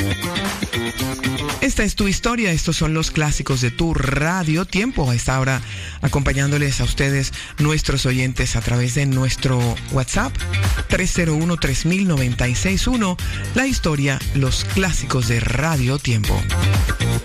Esta es tu historia, estos son los clásicos de tu Radio Tiempo. A esta hora acompañándoles a ustedes, nuestros oyentes, a través de nuestro WhatsApp 301-3000-961. La historia, los clásicos de Radio Tiempo.